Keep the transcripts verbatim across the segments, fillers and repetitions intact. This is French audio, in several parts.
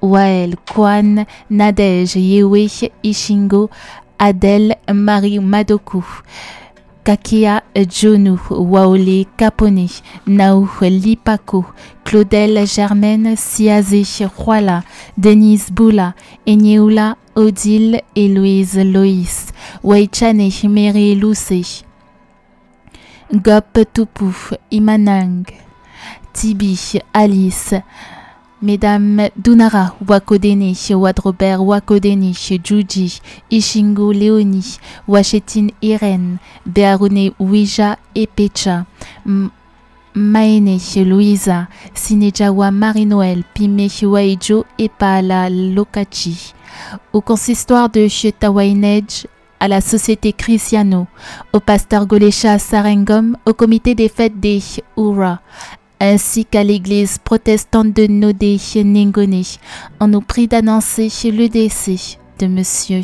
Wael, Kwan, Nadège, Yewe, Ishingo, Adèle, Marie Madoku, Kakia, Jonu, Waole, Capone, Naou, Lipako, Claudel, Germaine, Siazé, Huala, Denise Boula, Enyeula, Odile, Héloïse, Loïs, Weichane, Mary Lucé, Gop Tupu, Imanang, Tibi, Alice, Mesdames Dunara, Wakodene, Wadrobert, Wakodene, Juji, Ishingo, Léonie, Wachetine, Irène, Bearune, Ouija et Pecha, Maene, Louisa, Sinejawa, Marie-Noël, Pime, Waijo et Paala Lokachi. Au consistoire de Chetawainej, à la Société Cristiano, au pasteur Golesha Sarengom, au comité des fêtes des Oura, ainsi qu'à l'église protestante de Nodé Nengone, on nous prie d'annoncer le décès de Monsieur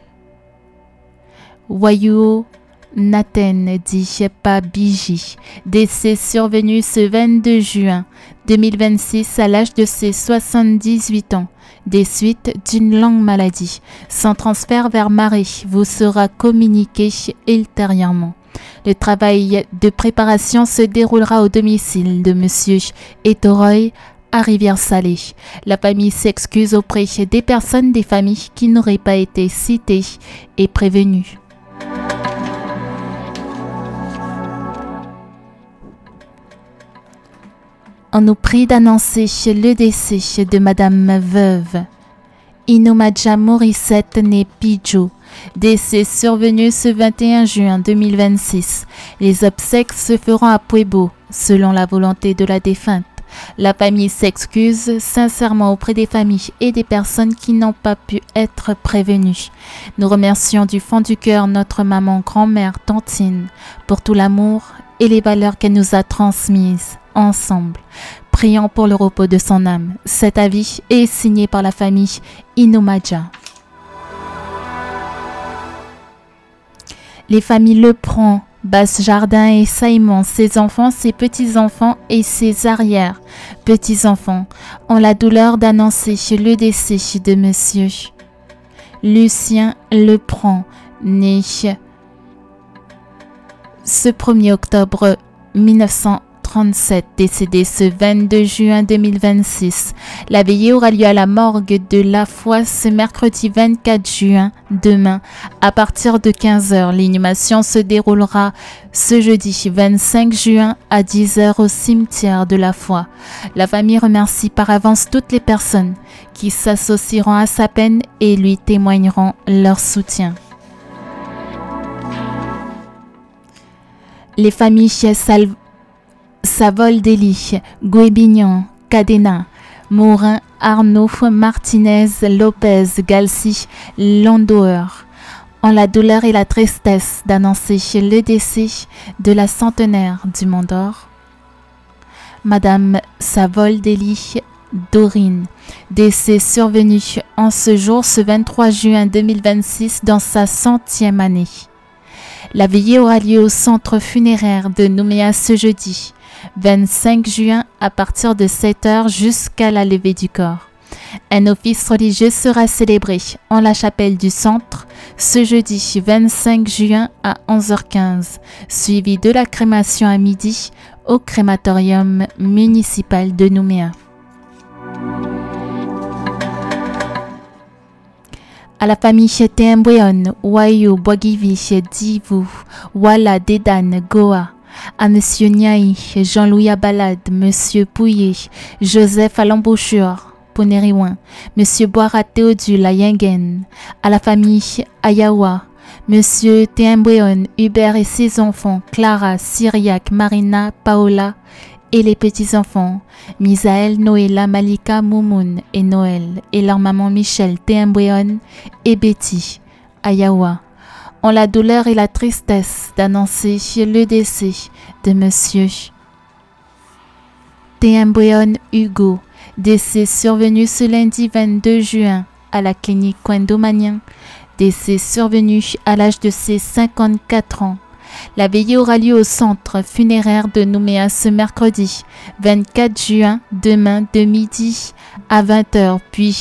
Wayuo Naten dit Pabiji, décès survenu ce vingt-deux juin deux mille vingt-six à l'âge de ses soixante-dix-huit ans, des suites d'une longue maladie. Son transfert vers Marie vous sera communiqué ultérieurement. Le travail de préparation se déroulera au domicile de Monsieur Etoroy à Rivière-Salée. La famille s'excuse auprès des personnes des familles qui n'auraient pas été citées et prévenues. On nous prie d'annoncer le décès de Madame Veuve Inomadja Morissette née Pidjo, décès survenu ce vingt et un juin deux mille vingt-six. Les obsèques se feront à Puebo, selon la volonté de la défunte. La famille s'excuse sincèrement auprès des familles et des personnes qui n'ont pas pu être prévenues. Nous remercions du fond du cœur notre maman, grand-mère, tantine, pour tout l'amour et les valeurs qu'elle nous a transmises ensemble. Prions pour le repos de son âme. Cet avis est signé par la famille Inomadja. Les familles Lepron, Basse-Jardin et Saïmon, ses enfants, ses petits-enfants et ses arrière-petits-enfants ont la douleur d'annoncer le décès de Monsieur Lucien Lepron, né ce premier octobre mille neuf cent trente-sept, décédé ce vingt-deux juin deux mille vingt-six. La veillée aura lieu à la morgue de La Foi ce mercredi vingt-quatre juin, demain, à partir de quinze heures. L'inhumation se déroulera ce jeudi vingt-cinq juin à dix heures au cimetière de La Foi. La famille remercie par avance toutes les personnes qui s'associeront à sa peine et lui témoigneront leur soutien. Les familles Sal Savoldelli, Guébignon, Cadena, Morin, Arnaud, Martinez, Lopez, Galsi, Landauer ont la douleur et la tristesse d'annoncer le décès de la centenaire du Mont d'Or, Madame Savoldelli Dorine, décès survenu en ce jour, ce vingt-trois juin deux mille vingt-six, dans sa centième année. La veillée aura lieu au centre funéraire de Nouméa ce jeudi, vingt-cinq juin, à partir de sept heures jusqu'à la levée du corps. Un office religieux sera célébré en la chapelle du centre ce jeudi vingt-cinq juin à onze heures quinze, suivi de la crémation à midi au crématorium municipal de Nouméa. À la famille Téembouéon, Wayo, Boagivi, Divu, Wala, Dedan, Goa. À Monsieur Niaï, Jean-Louis Abalade, Monsieur Pouillet, Joseph à l'embouchure, Poneriouin, Monsieur Boira Théodule à Yengen. À la famille Ayawa, Monsieur Téembouéon, Hubert et ses enfants, Clara, Syriac, Marina, Paola et les petits-enfants, Misaël, Noëlla, Malika, Moumoun et Noël, et leur maman Michel, Téembouéon et Betty, Ayawa, ont la douleur et la tristesse d'annoncer le décès de Monsieur Téembouéon Hugo, décès survenu ce lundi vingt-deux juin à la clinique Kwendomanian, décès survenu à l'âge de ses cinquante-quatre ans. La veillée aura lieu au centre funéraire de Nouméa ce mercredi vingt-quatre juin, demain de midi à vingt heures, puis